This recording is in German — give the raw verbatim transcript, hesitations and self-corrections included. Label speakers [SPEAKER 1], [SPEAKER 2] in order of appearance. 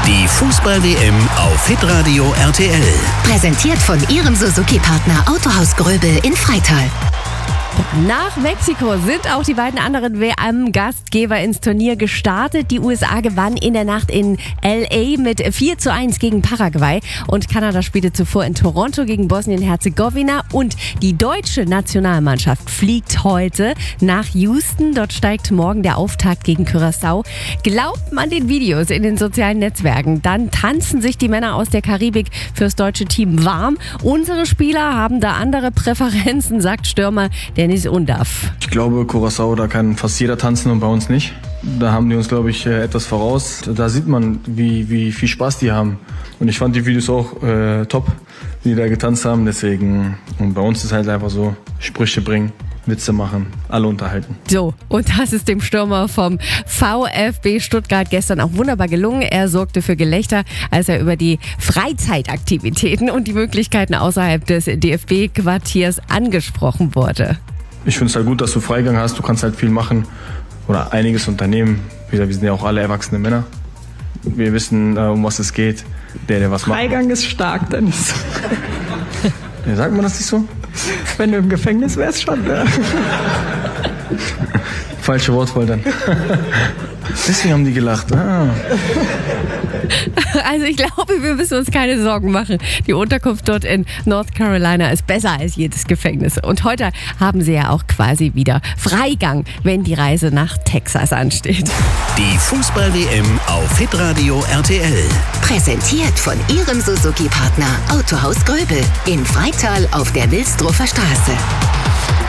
[SPEAKER 1] Die Fußball-W M auf Hitradio R T L.
[SPEAKER 2] Präsentiert von Ihrem Suzuki-Partner Autohaus Gröbel in Freital.
[SPEAKER 3] Nach Mexiko sind auch die beiden anderen W M-Gastgeber ins Turnier gestartet. Die U S A gewann in der Nacht in L A mit vier zu eins gegen Paraguay und Kanada spielte zuvor in Toronto gegen Bosnien-Herzegowina. Und die deutsche Nationalmannschaft fliegt heute nach Houston. Dort steigt morgen der Auftakt gegen Curaçao. Glaubt man den Videos in den sozialen Netzwerken, dann tanzen sich die Männer aus der Karibik fürs deutsche Team warm. Unsere Spieler haben da andere Präferenzen, sagt Stürmer Dennis Undaff.
[SPEAKER 4] Ich glaube, Curaçao, da kann fast jeder tanzen und bei uns nicht. Da haben die uns, glaube ich, etwas voraus. Da sieht man, wie, wie viel Spaß die haben. Und ich fand die Videos auch äh, top, wie die da getanzt haben. Deswegen, und bei uns ist halt einfach so, Sprüche bringen, Witze machen, alle unterhalten.
[SPEAKER 3] So, und das ist dem Stürmer vom VfB Stuttgart gestern auch wunderbar gelungen. Er sorgte für Gelächter, als er über die Freizeitaktivitäten und die Möglichkeiten außerhalb des D F B-Quartiers angesprochen wurde.
[SPEAKER 4] Ich finde es halt gut, dass du Freigang hast. Du kannst halt viel machen oder einiges unternehmen. Wir sind ja auch alle erwachsene Männer. Wir wissen, um was es geht. Der, der was macht.
[SPEAKER 5] Freigang ist stark, Dennis.
[SPEAKER 4] Ja, sagt man das nicht so?
[SPEAKER 5] Wenn du im Gefängnis wärst, schon. Ne?
[SPEAKER 4] Falsche Wortwahl dann. Deswegen haben die gelacht. Ah.
[SPEAKER 3] Also ich glaube, wir müssen uns keine Sorgen machen. Die Unterkunft dort in North Carolina ist besser als jedes Gefängnis. Und heute haben sie ja auch quasi wieder Freigang, wenn die Reise nach Texas ansteht.
[SPEAKER 1] Die Fußball-W M auf Hitradio R T L.
[SPEAKER 2] Präsentiert von Ihrem Suzuki-Partner Autohaus Gröbel in Freital auf der Wilsdruffer Straße.